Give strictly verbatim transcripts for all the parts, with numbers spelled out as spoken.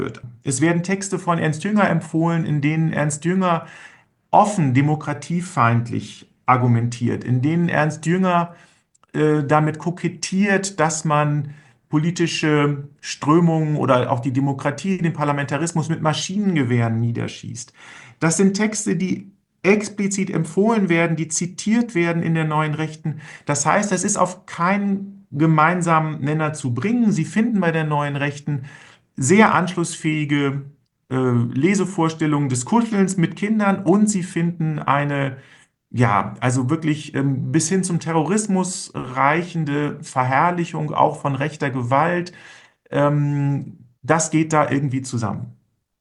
Es werden Texte von Ernst Jünger empfohlen, in denen Ernst Jünger offen demokratiefeindlich argumentiert, in denen Ernst Jünger äh, damit kokettiert, dass man politische Strömungen oder auch die Demokratie, den Parlamentarismus mit Maschinengewehren niederschießt. Das sind Texte, die explizit empfohlen werden, die zitiert werden in der Neuen Rechten. Das heißt, es ist auf keinen gemeinsamen Nenner zu bringen. Sie finden bei der Neuen Rechten sehr anschlussfähige äh, Lesevorstellungen des Kuschelns mit Kindern und sie finden eine, ja, also wirklich ähm, bis hin zum Terrorismus reichende Verherrlichung auch von rechter Gewalt. Ähm, das geht da irgendwie zusammen.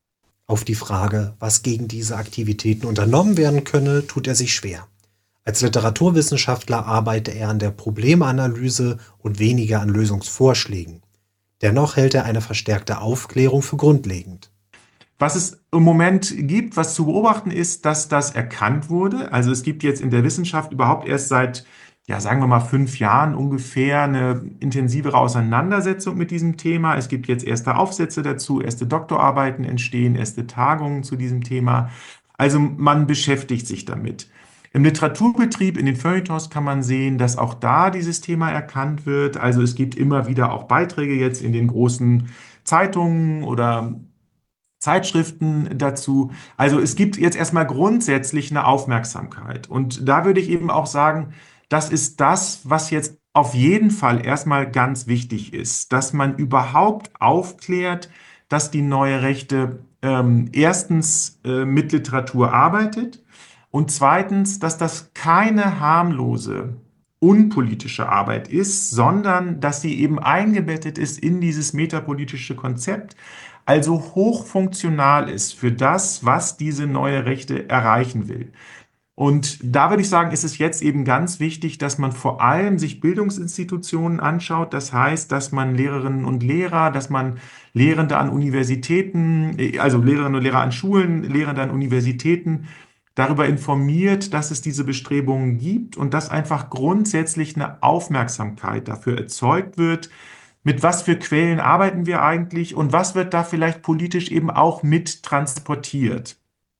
Auf die Frage, was gegen diese Aktivitäten unternommen werden könne, tut er sich schwer. Als Literaturwissenschaftler arbeite er an der Problemanalyse und weniger an Lösungsvorschlägen. Dennoch hält er eine verstärkte Aufklärung für grundlegend. Was es im Moment gibt, was zu beobachten ist, dass das erkannt wurde. Also es gibt jetzt in der Wissenschaft überhaupt erst seit, ja, sagen wir mal fünf Jahren ungefähr eine intensivere Auseinandersetzung mit diesem Thema. Es gibt jetzt erste Aufsätze dazu, erste Doktorarbeiten entstehen, erste Tagungen zu diesem Thema. Also man beschäftigt sich damit. Im Literaturbetrieb, in den Feuilletons kann man sehen, dass auch da dieses Thema erkannt wird. Also es gibt immer wieder auch Beiträge jetzt in den großen Zeitungen oder Zeitschriften dazu. Also es gibt jetzt erstmal grundsätzlich eine Aufmerksamkeit. Und da würde ich eben auch sagen, das ist das, was jetzt auf jeden Fall erstmal ganz wichtig ist, dass man überhaupt aufklärt, dass die neue Rechte ähm, erstens äh, mit Literatur arbeitet und zweitens, dass das keine harmlose, unpolitische Arbeit ist, sondern dass sie eben eingebettet ist in dieses metapolitische Konzept, also hochfunktional ist für das, was diese neue Rechte erreichen will. Und da würde ich sagen, ist es jetzt eben ganz wichtig, dass man vor allem sich Bildungsinstitutionen anschaut. Das heißt, dass man Lehrerinnen und Lehrer, dass man Lehrende an Universitäten, also Lehrerinnen und Lehrer an Schulen, Lehrende an Universitäten darüber informiert, dass es diese Bestrebungen gibt und dass einfach grundsätzlich eine Aufmerksamkeit dafür erzeugt wird. Mit was für Quellen arbeiten wir eigentlich und was wird da vielleicht politisch eben auch mit transportiert?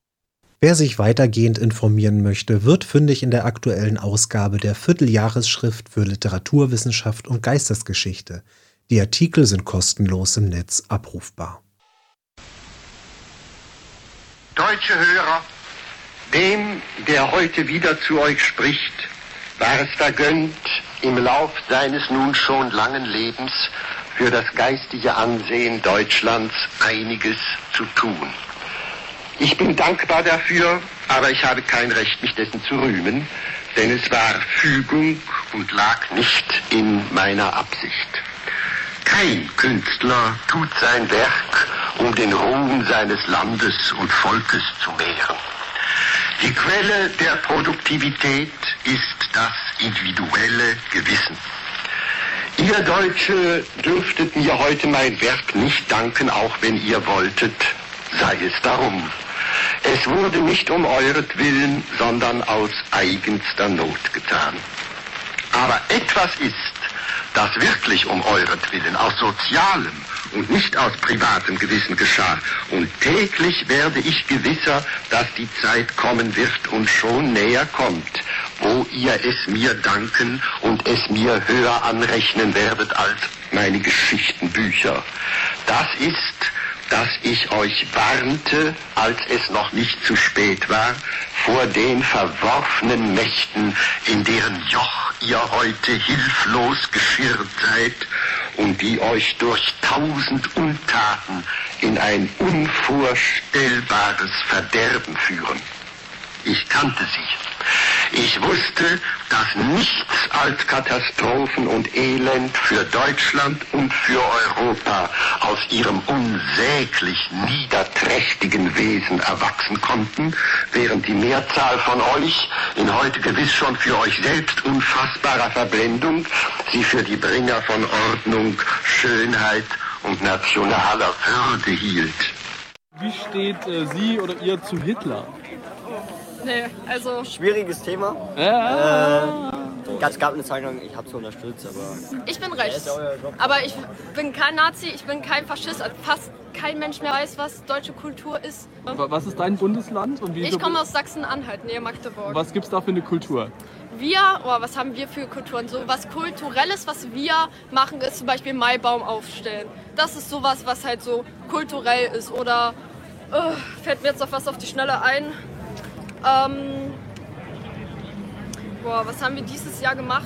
Wer sich weitergehend informieren möchte, wird fündig in der aktuellen Ausgabe der Vierteljahresschrift für Literaturwissenschaft und Geistesgeschichte. Die Artikel sind kostenlos im Netz abrufbar. Deutsche Hörer, dem, der heute wieder zu euch spricht, war es vergönnt, im Lauf seines nun schon langen Lebens für das geistige Ansehen Deutschlands einiges zu tun. Ich bin dankbar dafür, aber ich habe kein Recht, mich dessen zu rühmen, denn es war Fügung und lag nicht in meiner Absicht. Kein Künstler tut sein Werk, um den Ruhm seines Landes und Volkes zu mehren. Die Quelle der Produktivität ist das individuelle Gewissen. Ihr Deutsche dürftet mir heute mein Werk nicht danken, auch wenn ihr wolltet, sei es darum. Es wurde nicht um euretwillen, sondern aus eigenster Not getan. Aber etwas ist, das wirklich um euretwillen, aus sozialem und nicht aus privatem Gewissen geschah. Und täglich werde ich gewisser, dass die Zeit kommen wird und schon näher kommt, wo ihr es mir danken und es mir höher anrechnen werdet als meine Geschichtenbücher. Das ist, dass ich euch warnte, als es noch nicht zu spät war, vor den verworfenen Mächten, in deren Joch ihr heute hilflos geschirrt seid und die euch durch tausend Untaten in ein unvorstellbares Verderben führen. Ich kannte sie. Ich wusste, dass nichts als Katastrophen und Elend für Deutschland und für Europa aus ihrem unsäglich niederträchtigen Wesen erwachsen konnten, während die Mehrzahl von euch in heute gewiss schon für euch selbst unfassbarer Verblendung sie für die Bringer von Ordnung, Schönheit und nationaler Würde hielt. Wie steht äh, Sie oder ihr zu Hitler? Nee, also... Schwieriges Thema. Ja. Äh, es gab eine Zeit lang, ich habe es unterstützt, aber... Ich bin rechts, aber ich bin kein Nazi, ich bin kein Faschist, also fast kein Mensch mehr weiß, was deutsche Kultur ist. Wa- Was ist dein Bundesland? Und wie Ich komme aus Sachsen-Anhalt, nähe Magdeburg. Was gibt's da für eine Kultur? Wir, oh, was haben wir für Kulturen? So was Kulturelles, was wir machen, ist zum Beispiel Maibaum aufstellen. Das ist sowas, was halt so kulturell ist. Oder oh, fällt mir jetzt noch was auf die Schnelle ein. Ähm, boah, was haben wir dieses Jahr gemacht?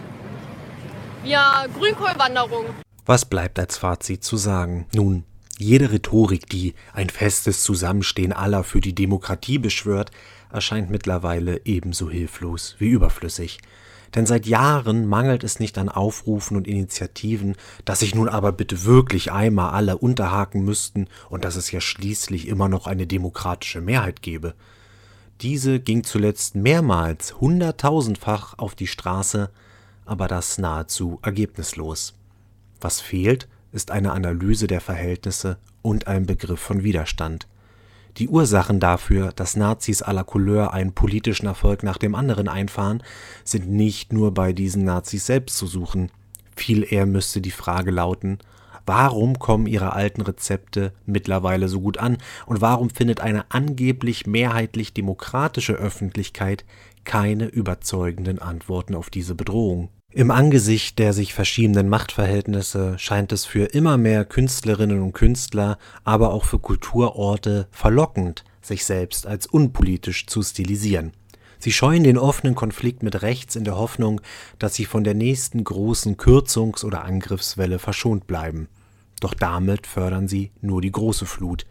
Ja, Grünkohlwanderung. Was bleibt als Fazit zu sagen? Nun, jede Rhetorik, die ein festes Zusammenstehen aller für die Demokratie beschwört, erscheint mittlerweile ebenso hilflos wie überflüssig. Denn seit Jahren mangelt es nicht an Aufrufen und Initiativen, dass sich nun aber bitte wirklich einmal alle unterhaken müssten und dass es ja schließlich immer noch eine demokratische Mehrheit gebe. Diese ging zuletzt mehrmals hunderttausendfach auf die Straße, aber das nahezu ergebnislos. Was fehlt, ist eine Analyse der Verhältnisse und ein Begriff von Widerstand. Die Ursachen dafür, dass Nazis à la Couleur einen politischen Erfolg nach dem anderen einfahren, sind nicht nur bei diesen Nazis selbst zu suchen. Viel eher müsste die Frage lauten: Warum kommen ihre alten Rezepte mittlerweile so gut an und warum findet eine angeblich mehrheitlich demokratische Öffentlichkeit keine überzeugenden Antworten auf diese Bedrohung? Im Angesicht der sich verschiebenden Machtverhältnisse scheint es für immer mehr Künstlerinnen und Künstler, aber auch für Kulturorte verlockend, sich selbst als unpolitisch zu stilisieren. Sie scheuen den offenen Konflikt mit rechts in der Hoffnung, dass sie von der nächsten großen Kürzungs- oder Angriffswelle verschont bleiben. Doch damit fördern sie nur die große Flut.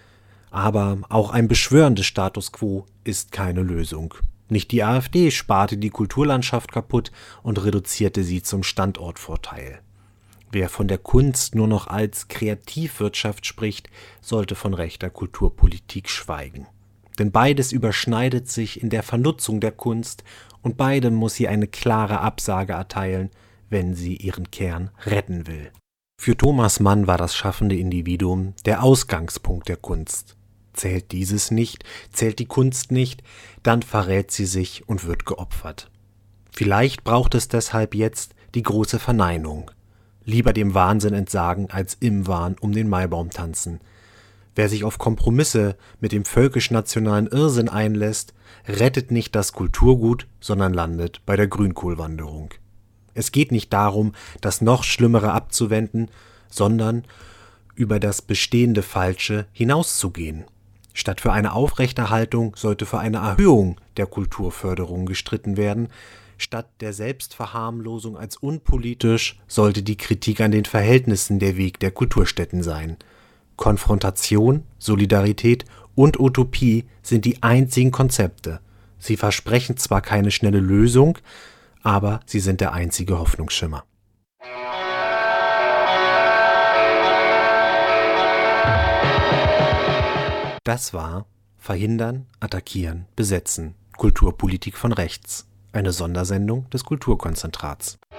Aber auch ein Beschwören des Status quo ist keine Lösung. Nicht die AfD sparte die Kulturlandschaft kaputt und reduzierte sie zum Standortvorteil. Wer von der Kunst nur noch als Kreativwirtschaft spricht, sollte von rechter Kulturpolitik schweigen. Denn beides überschneidet sich in der Vernutzung der Kunst und beidem muss sie eine klare Absage erteilen, wenn sie ihren Kern retten will. Für Thomas Mann war das schaffende Individuum der Ausgangspunkt der Kunst. Zählt dieses nicht, zählt die Kunst nicht, dann verrät sie sich und wird geopfert. Vielleicht braucht es deshalb jetzt die große Verneinung. Lieber dem Wahnsinn entsagen, als im Wahn um den Maibaum tanzen. Wer sich auf Kompromisse mit dem völkisch-nationalen Irrsinn einlässt, rettet nicht das Kulturgut, sondern landet bei der Grünkohlwanderung. Es geht nicht darum, das noch Schlimmere abzuwenden, sondern über das bestehende Falsche hinauszugehen. Statt für eine Aufrechterhaltung sollte für eine Erhöhung der Kulturförderung gestritten werden. Statt der Selbstverharmlosung als unpolitisch sollte die Kritik an den Verhältnissen der Weg der Kulturstätten sein. Konfrontation, Solidarität und Utopie sind die einzigen Konzepte. Sie versprechen zwar keine schnelle Lösung, aber sie sind der einzige Hoffnungsschimmer. Das war Verhindern, Attackieren, Besetzen. Kulturpolitik von rechts. Eine Sondersendung des Kulturkonzentrats.